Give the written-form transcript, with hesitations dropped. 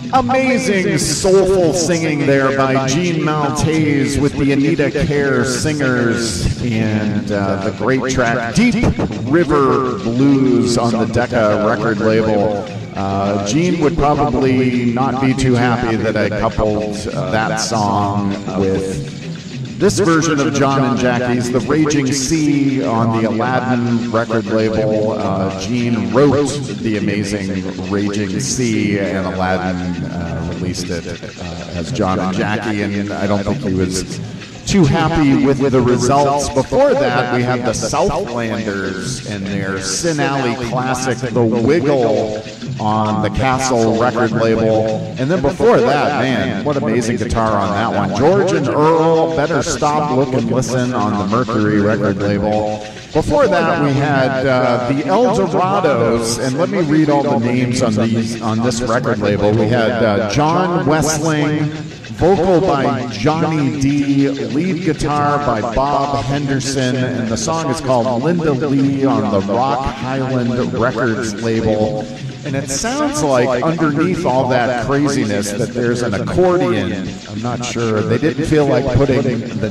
Amazing soulful singing there by Gene Maltese with the Anita Kerr Singers and the great track Deep River Blues on the Decca record label. Gene would probably not be too happy that I coupled that song with this version of John and Jackie's The Raging Sea on the Aladdin record label. Gene wrote the amazing Raging Sea, and Aladdin released it as John and Jackie, and I don't think he was too happy with the results. Before that, we have the Southlanders and their Sin Alley classic, The Wiggle, on the Castle record label. And then before that, man, what amazing guitar on that one. George and Earl, Better Stop, Look and Listen on the Mercury record label. Before that, we had the Eldorados, and let me read all the names on this record label. We had John Wessling, vocal by Johnny D, lead guitar by Bob Henderson, and the song is called Linda Lee on the Rock Highland Records label. And it sounds like underneath all that craziness that there's an accordion. I'm not sure. They didn't feel like putting the